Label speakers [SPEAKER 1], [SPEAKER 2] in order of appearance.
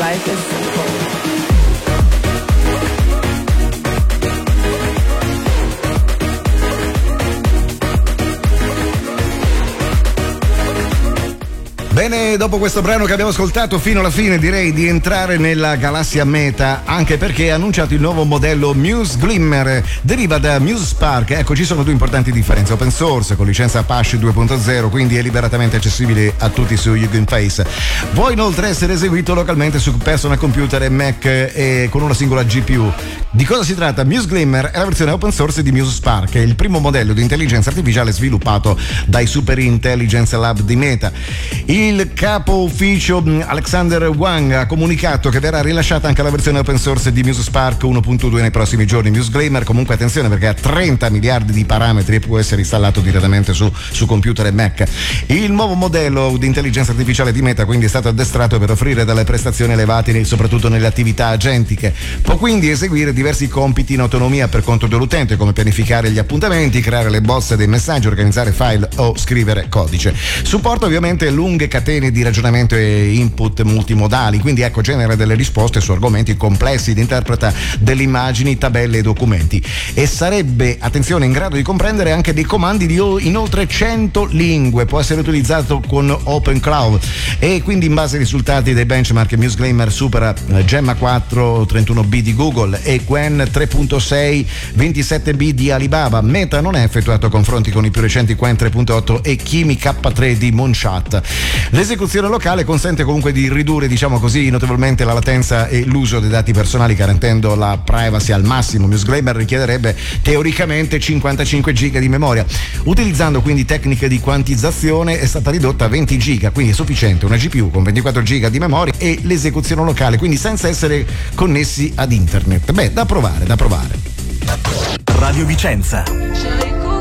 [SPEAKER 1] Life is simple.
[SPEAKER 2] Bene, dopo questo brano che abbiamo ascoltato fino alla fine, direi di entrare nella galassia Meta, anche perché ha annunciato il nuovo modello Muse Glimmer, deriva da Muse Spark. Ecco, ci sono due importanti differenze: open source con licenza Apache 2.0, quindi è liberatamente accessibile a tutti su Hugging Face. Può inoltre essere eseguito localmente su personal computer e Mac e con una singola GPU. Di cosa si tratta? Muse Glimmer è la versione open source di Muse Spark, è il primo modello di intelligenza artificiale sviluppato dai Super Intelligence Lab di Meta. Il capo ufficio Alexander Wang ha comunicato che verrà rilasciata anche la versione open source di Muse Spark 1.2 nei prossimi giorni. Muse Glimmer, comunque attenzione, perché ha 30 miliardi di parametri e può essere installato direttamente su computer e Mac. Il nuovo modello di intelligenza artificiale di Meta quindi è stato addestrato per offrire delle prestazioni elevate soprattutto nelle attività agentiche. Può quindi eseguire diversi compiti in autonomia per conto dell'utente, come pianificare gli appuntamenti, creare le bozze dei messaggi, organizzare file o scrivere codice. Supporta ovviamente lunghe catene di ragionamento e input multimodali, quindi ecco, genera delle risposte su argomenti complessi ed interpreta delle immagini, tabelle e documenti. E sarebbe, attenzione, in grado di comprendere anche dei comandi in oltre 100 lingue. Può essere utilizzato con Open Cloud e quindi in base ai risultati dei benchmark Muse Glimmer supera Gemma 4 31B di Google e Qwen 3.6 27B di Alibaba. Meta non ha effettuato confronti con i più recenti Qwen 3.8 e Kimi K3 di Moonshot. L'esecuzione locale consente comunque di ridurre, diciamo così, notevolmente la latenza e l'uso dei dati personali, garantendo la privacy al massimo. Muse Glimmer richiederebbe teoricamente 55 giga di memoria. Utilizzando quindi tecniche di quantizzazione è stata ridotta a 20 giga, quindi è sufficiente una GPU con 24 giga di memoria e l'esecuzione locale, quindi senza essere connessi ad internet. Beh, da provare.
[SPEAKER 3] Radio Vicenza.